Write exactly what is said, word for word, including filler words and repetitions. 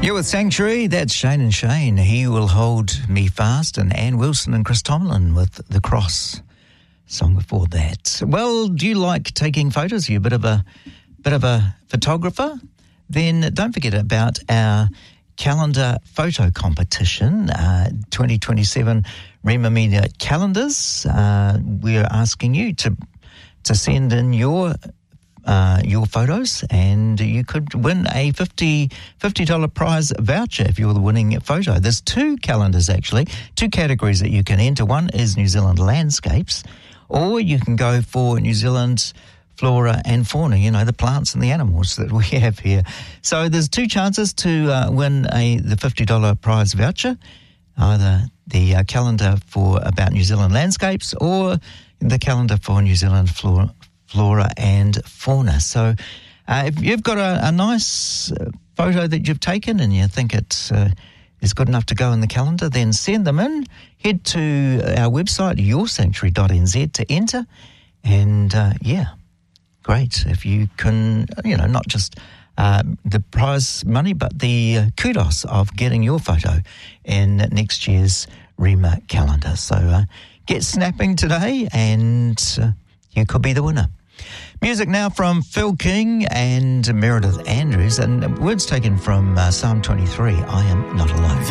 You're with Sanctuary, that's Shane and Shane. He Will Hold Me Fast, and Ann Wilson and Chris Tomlin with The Cross. Song before that. Well, do you like taking photos? Are you a bit of a bit of a photographer? Then don't forget about our calendar photo competition, uh, twenty twenty-seven Rema Media calendars. Uh, we're asking you to to send in your Uh, your photos, and you could win a fifty dollars prize voucher if you're the winning photo. There's two calendars, actually, two categories that you can enter. One is New Zealand landscapes, or you can go for New Zealand's flora and fauna, you know, the plants and the animals that we have here. So there's two chances to uh, win a the fifty dollars prize voucher, either the uh, calendar for about New Zealand landscapes or the calendar for New Zealand flora flora and fauna. So uh, if you've got a, a nice uh, photo that you've taken and you think it uh, is good enough to go in the calendar, then send them in. Head to our website, your sanctuary dot n z, to enter. And uh, yeah, great. If you can, you know, not just uh, the prize money, but the uh, kudos of getting your photo in next year's Rema calendar. So uh, get snapping today, and uh, you could be the winner. Music now from Phil King and Meredith Andrews, and words taken from uh, Psalm twenty-three, I am not alone.